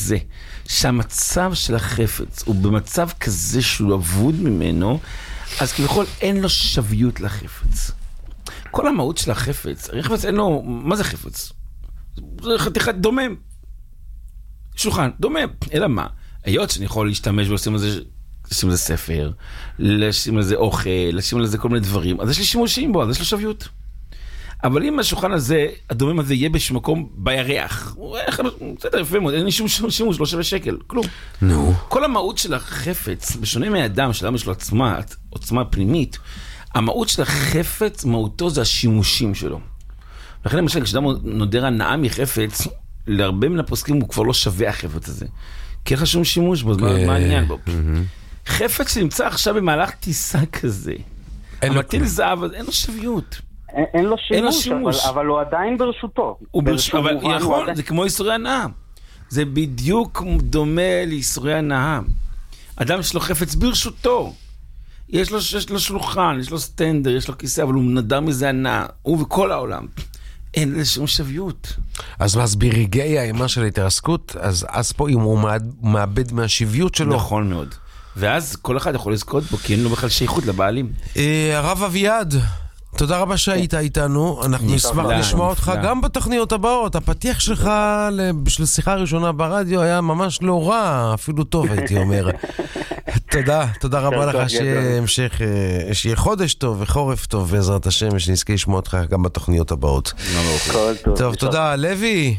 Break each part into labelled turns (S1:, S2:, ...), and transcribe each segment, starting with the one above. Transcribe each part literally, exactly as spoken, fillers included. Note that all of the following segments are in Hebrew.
S1: כזה, שהמצב של החפץ הוא במצב כזה שהוא אבוד ממנו, אז כביכול אין לו שוויות לחפץ. כל המהות של החפץ, החפץ אין לו, מה זה חפץ? זה חתיכת דומם. שולחן, דומם. אלא מה? היות שאני יכול להשתמש ולשים לזה, לשים לזה ספר, לשים לזה אוכל, לשים לזה כל מיני דברים, אז יש לי שימושים בו, אז יש לו שוויות. אבל אם השולחן הזה, הדומם הזה יהיה באיזשהו מקום בירח, בסדר, יפה מאוד, אין לי שום שימוש, לא שווה שקל, כלום.
S2: נו.
S1: כל המהות של החפץ, בשונה מהאדם, שלאדם יש לו עצמה, עוצמה פנימית, המהות של החפץ, מהותו זה השימושים שלו. לכן למשל, כשאדם נודר הנאה מחפץ, להרבה מן הפוסקים הוא כבר לא שווה החפץ הזה. כי אין לך שום שימוש בו, מה העניין בו? חפץ שנמצא עכשיו במהלך טיסה כזה, המטיל זהב, אין לו שוויות.
S3: אין לו שימוש, אבל הוא עדיין ברשותו.
S1: אבל יכול, זה כמו איסורי הנאה. זה בדיוק דומה לאיסורי הנאה. אדם שלו חפץ ברשותו. יש לו, יש לו שולחן, יש לו סטנדר, יש לו כיסא, אבל הוא נדר מזה הנאה. הוא וכל העולם. אין לזה שום שוויות.
S2: אז אז ברגעי האימה של ההתרסקות, אז, אז פה אם הוא מאבד מהשוויות שלו.
S1: נכון מאוד. ואז כל אחד יכול לזכות בו, כי אין לו בכלל שייכות לבעלים.
S2: הרב אביעד, תודה רבה שהיית איתנו, אנחנו נשמח לשמוע אותך גם בתוכניות הבאות. הפתיח שלך בשביל שיחה ראשונה ברדיו היה ממש לא רע, אפילו טוב הייתי אומר. תודה, תודה רבה לך, שיהיה המשך, שיהיה חודש טוב וחורף טוב בעזרת השם, ושנזכה לשמוע אותך גם בתוכניות הבאות. טוב, תודה. לוי?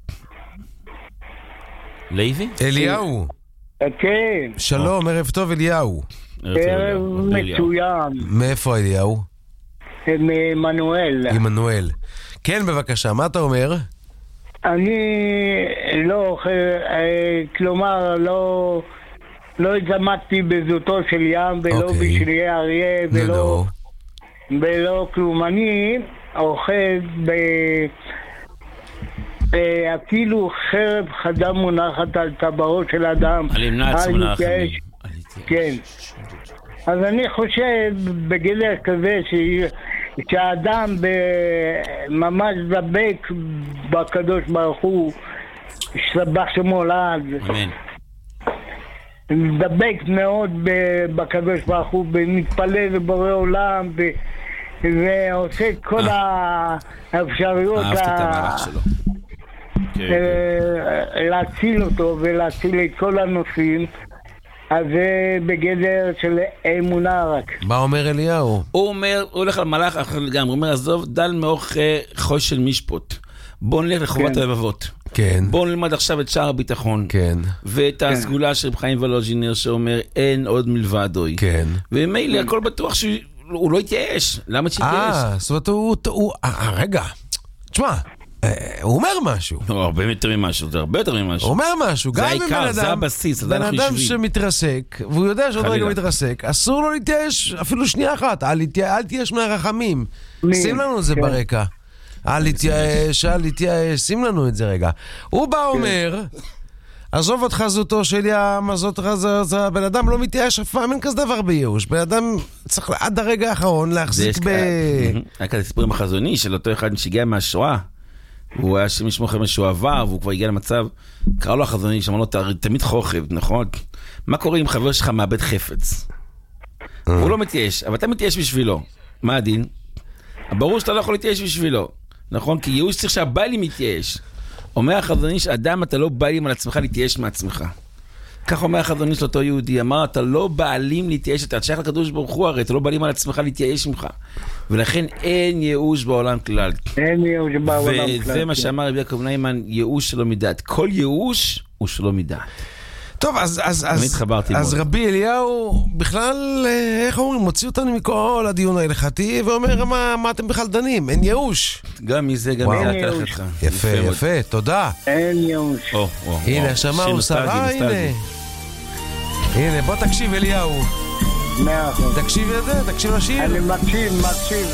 S1: לוי?
S2: אליהו?
S3: כן.
S2: שלום, ערב טוב אליהו.
S3: ערב מצוין.
S2: מאיפה אליהו?
S3: מעמנואל.
S2: עמנואל. כן, בבקשה, מה אתה אומר?
S3: אני לא, כלומר, לא לא התזמדתי בזאתו של ים, ולא בשלי אריה, ולא ולא כלום. אני אוחז ב... אפילו חרב חדה מונחת על טבעו של אדם.
S1: על ימנץ מונח.
S3: כן. אז אני חושב בגדר כזה ש... שהאדם ממש דבק בקדוש ברוך הוא, שבח שמו לעד.
S1: אמן.
S3: דבק מאוד בקדוש ברוך הוא, ומתפלל לבורא עולם, ו... ועושה את כל האפשרויות
S1: אהבת את המהלך שלו.
S3: להציל אותו ולהציל את כל הנושאים. אז זה בגדר של אמונה רק.
S2: מה אומר אליהו?
S1: הוא אומר, הוא הולך על מלאך אחר לגמרי, הוא אומר, עזוב, דל מאוך חוש של משפוט. בואו נלך לחובת הלבבות.
S2: כן.
S1: בואו נלמד עכשיו את שער הביטחון.
S2: כן.
S1: ואת הסגולה של רב חיים וולוז'ינר שאומר, אין עוד מלבדוי.
S2: כן.
S1: ומילא הכל בטוח שהוא לא יתייאש. למה שיתייאש?
S2: אה, זאת אומרת, הוא... רגע, תשמע. הוא אומר משהו.
S1: הוא הרבה יותר ממשהו, זה הרבה יותר ממשהו.
S2: הוא אומר משהו.
S1: זה העיקר, זה הבסיס.
S2: בן אדם שמתרסק, והוא יודע שעוד רגע מתרסק, אסור לו להתייאש אפילו שנייה אחת. אל תייאש מהרחמים. שים לנו את זה ברקע. אל להתייאש, אל להתייאש, שים לנו את זה רגע. הוא בא אומר, עזוב אותך זאתו של ים, עזוב אותך זה, בן אדם לא מתייאש אף פעם, אין כזה דבר בייאוש. בן אדם צריך עד הרגע האחרון להחזיק ב...
S1: היה כזה סיפורים בחזוני של אותו אחד שהגיע מהשואה. הוא היה שמישהו אחר משועבר, והוא כבר הגיע למצב, קרא לו החזוני, שאמר לו, תמיד חוכב, נכון? מה קורה אם חבר שלך מאבד חפץ? הוא לא מתייאש, אבל אתה מתייאש בשבילו. מה הדין? ברור שאתה לא יכול להתייאש בשבילו, נכון? כי ייאוש צריך שהבעלים מתייאש. אומר החזוני שאדם אתה לא בעלים על עצמך להתייאש מעצמך. כך אומר החזוני של אותו יהודי, אמר, אתה לא בעלים להתייאש, אתה שייך לקדוש ברוך הוא, הרי אתה לא בעלים על עצמך להתייאש ממך. ולכן אין ייאוש בעולם כלל.
S3: אין ייאוש בעולם כלל.
S1: וזה מה שאמר רבי יעקב ניימן, ייאוש שלא מדעת. כל ייאוש הוא שלא מדעת.
S2: טוב, אז, אז, אז, אז רבי אליהו בכלל, איך אומרים, מוציא אותנו מכל הדיון ההלכתי, ואומר, מה, מה אתם בכלל דנים? אין ייאוש.
S1: גם מזה, גם מזה, אתה לך לך.
S2: יפה, יפה, תודה.
S3: אין ייאוש.
S2: הנה, שמעו שרה, הנה. הנה, בוא תקשיב אליהו.
S3: מאה אחוז.
S2: תקשיב את זה, תקשיב לשיר.
S3: אני מקשיב, מקשיב.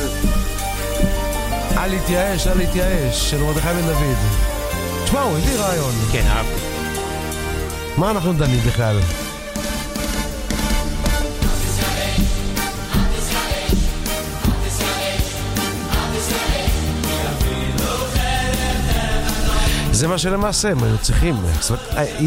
S2: אל להתייאש, אל להתייאש, של מרדכי בן דוד. תשמע, הוא הביא רעיון.
S1: כן, אהבתי.
S2: מה אנחנו דנים בכלל? זה מה שלמעשה הם היו צריכים.